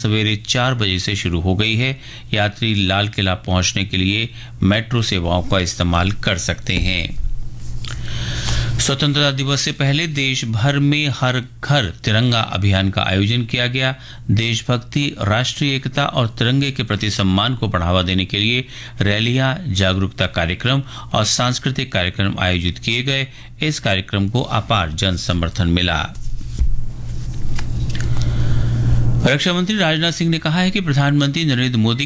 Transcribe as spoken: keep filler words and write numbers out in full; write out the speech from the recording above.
सवेरे चार बजे से शुरू हो गई है। यात्री लाल किला पहुंचने के लिए मेट्रो सेवाओं का इस्तेमाल कर सकते हैं। स्वतंत्रता दिवस से पहले देश भर में हर घर तिरंगा अभियान का आयोजन किया गया। देशभक्ति, राष्ट्रीय एकता और तिरंगे के प्रति सम्मान को बढ़ावा देने के लिए रैलियां, जागरूकता कार्यक्रम और सांस्कृतिक कार्यक्रम आयोजित किए गए। इस कार्यक्रम को अपार जन समर्थन मिला। रक्षा मंत्री राजनाथ सिंह ने कहा है कि प्रधानमंत्री नरेंद्र मोदी